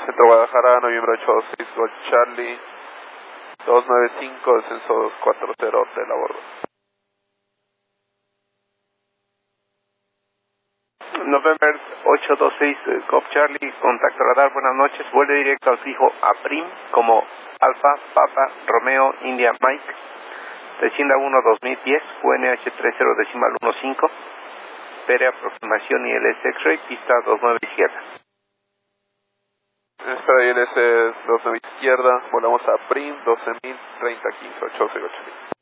Centro Guadalajara, noviembre 826, Golf Charlie, 295, descenso 240, hotel a bordo. November 826, Golf Charlie, contacto radar, buenas noches, vuelve directo al fijo APRIM como Alfa, Papa, Romeo, India, Mike, descienda 1 2010, QNH 30.15, Pere aproximación ILS X-Ray, pista 29 izquierda. Nuestra ILS 29 izquierda, volamos a PRIM 12.030, 15, 808.